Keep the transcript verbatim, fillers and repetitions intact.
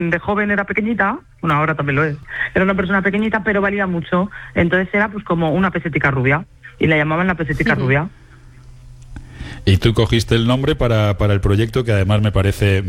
de joven era pequeñita, bueno, ahora también lo es, era una persona pequeñita, pero valía mucho, entonces era pues como una pesetica rubia, y la llamaban la pesetica rubia. Y tú cogiste el nombre para, para el proyecto, que además me parece